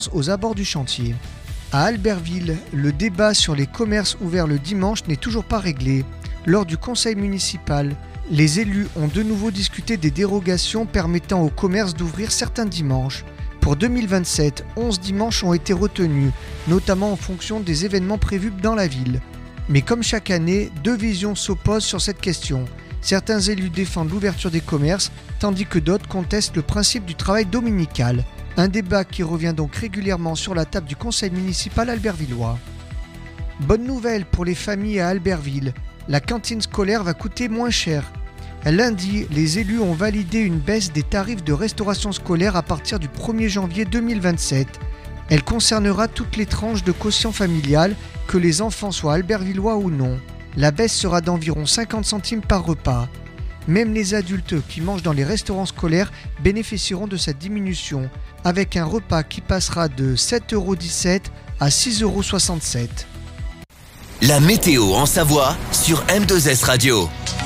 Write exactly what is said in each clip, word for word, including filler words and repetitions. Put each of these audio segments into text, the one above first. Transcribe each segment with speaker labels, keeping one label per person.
Speaker 1: aux abords du chantier. À Albertville, le débat sur les commerces ouverts le dimanche n'est toujours pas réglé. Lors du conseil municipal, les élus ont de nouveau discuté des dérogations permettant aux commerces d'ouvrir certains dimanches. Pour deux mille vingt-sept, onze dimanches ont été retenus, notamment en fonction des événements prévus dans la ville. Mais comme chaque année, deux visions s'opposent sur cette question. Certains élus défendent l'ouverture des commerces, tandis que d'autres contestent le principe du travail dominical. Un débat qui revient donc régulièrement sur la table du conseil municipal albertvillois. Bonne nouvelle pour les familles à Albertville, la cantine scolaire va coûter moins cher. Lundi, les élus ont validé une baisse des tarifs de restauration scolaire à partir du premier janvier deux mille vingt-sept. Elle concernera toutes les tranches de quotient familial, que les enfants soient albertvillois ou non. La baisse sera d'environ cinquante centimes par repas. Même les adultes qui mangent dans les restaurants scolaires bénéficieront de cette diminution, avec un repas qui passera de sept euros dix-sept à six euros soixante-sept.
Speaker 2: La météo en Savoie sur M deux S Radio.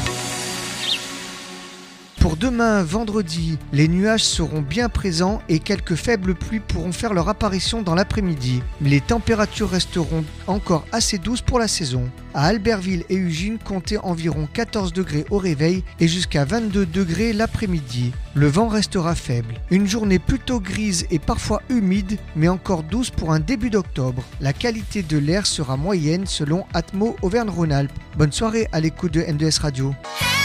Speaker 1: Pour demain, vendredi, les nuages seront bien présents et quelques faibles pluies pourront faire leur apparition dans l'après-midi. Les températures resteront encore assez douces pour la saison. À Albertville et Ugine, comptez environ quatorze degrés au réveil et jusqu'à vingt-deux degrés l'après-midi. Le vent restera faible. Une journée plutôt grise et parfois humide, mais encore douce pour un début d'octobre. La qualité de l'air sera moyenne selon Atmo Auvergne-Rhône-Alpes. Bonne soirée à l'écoute de M deux S Radio.